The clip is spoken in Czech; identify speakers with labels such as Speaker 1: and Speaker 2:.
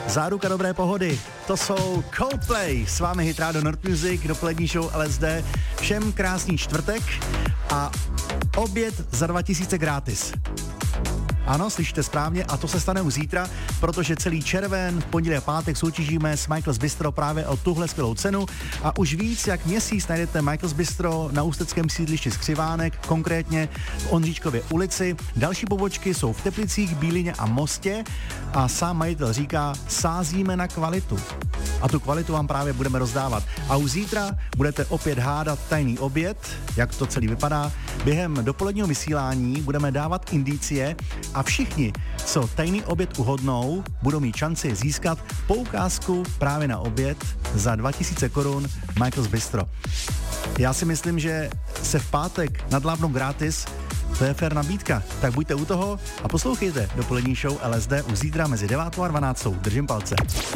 Speaker 1: záruka dobré pohody. To jsou Coldplay, s vámi Hit Radio Nord Music, dopolední show LSD. Všem krásný čtvrtek a oběd za 2000 gratis. Ano, slyšíte správně a to se stane už zítra, protože celý červen, v pondělí a pátek soutěžíme s Michael's Bistro právě o tuhle skvělou cenu a už víc jak měsíc najdete Michael's Bistro na ústeckém sídlišti Skřivánek, konkrétně v Ondříčkově ulici. Další pobočky jsou v Teplicích, Bílině a Mostě a sám majitel říká, sázíme na kvalitu. A tu kvalitu vám právě budeme rozdávat. A už zítra budete opět hádat tajný oběd, jak to celý vypadá. Během dopoledního vysílání budeme dávat indicie a všichni, co tajný oběd uhodnou, budou mít šanci získat poukázku právě na oběd za 2000 korun Michael's Bistro. Já si myslím, že se v pátek nadlábnou gratis, to je fér nabídka, tak buďte u toho a poslouchejte dopolední show LSD už zítra mezi 9 a 12. Držím palce.